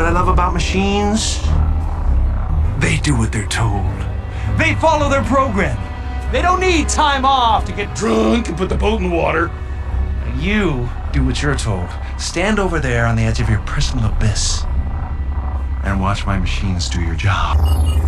I love about machines? They do what they're told. They follow their program. They don't need time off to get drunk and put the boat in the water. And you do what you're told. Stand over there on the edge of your personal abyss and watch my machines do your job.